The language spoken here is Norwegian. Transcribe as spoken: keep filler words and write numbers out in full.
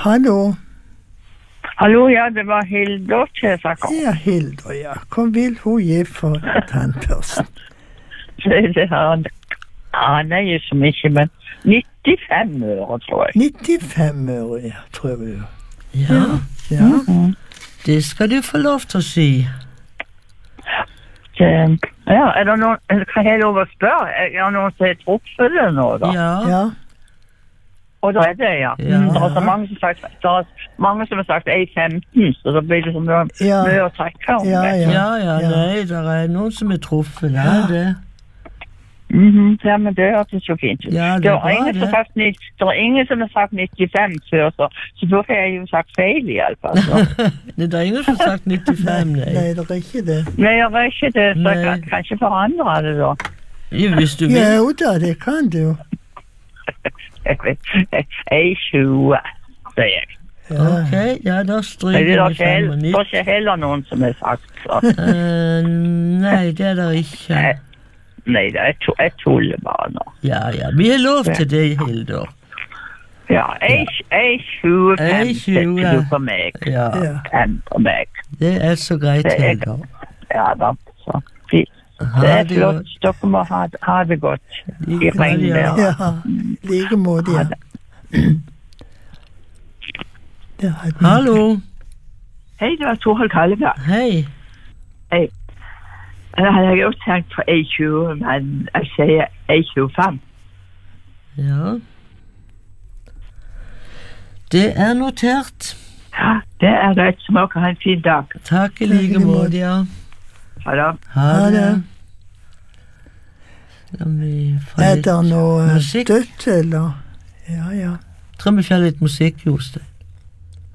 Hallo. Hallo, ja, det var Hilda Kjesaker. Ja, Hilda, ja. Hva vil hun gi for tannbørsten? Det, det har aner jeg så mye, men nittifem øre, tror jeg. nittifem øre, ja, tror jeg. Ja, Ja. Mm. det skal du få lov til å si. Det, ja, er det noen, kan jeg lov å spørre? Er det noen som er truffet det nå, da? Ja, Ja. Og da er det, ja. Ja. Mm, det er så mange som har sagt, det er mange som har sagt E femten, så da blir det så mye, Ja. mye å trekke om. Ja, vet du. ja, ja, Ja. nei, det er noen som er truffet, det er det. Mhm, ja, men det hørtes så fint ut. Ja, det det, er er bra, ingen som det. har sagt, nitt- det er ingen som har sagt nittifem før, så, så da har jeg jo sagt feil i alle fall. så. Det er ingen som har sagt nittifem, nei. Nei, det er ikke det. Nei, jeg er ikke det, så jeg Nei. kan, kan ikke forandre det da. Ja, hvis du vil. Jo da, det kan du. Jeg tjue, sier jeg. Ja. Ok, ja, da Men det stryker er vi ikke, fem heller, og det nitt. er ikke heller noen som har sagt så. Eh, nei, det er det ikke. Nei. Nei, det er to, jeg tuller bare nå. Ja, ja, vi har lov til det, Hilda. Ja, jeg, jeg tjue fem Jeg tjue. setter du på meg. Ja, Ja. Fem på meg. det er så greit, Det er- Hilda. Ja da, så fint. Det Ha er det flott. godt. Dere må ha, ha det godt. I Like måte, regnvær. ja. Ja, like måte, ja. Det hadde vi. Hallo, Hei, det var Torhold Kalleberg. hei. Jeg hadde jo tenkt på E tjue, men jeg sier E tjuefem. Ja. Det er notert. Ja, det er rett. Så må dere ha en fin dag. Takk i like måte, ja. Ha det. Ha Ha det. det. Skal vi få Er litt det noe musikk? dødt, eller? Ja, ja. Tror vi får litt musikk, Jostein.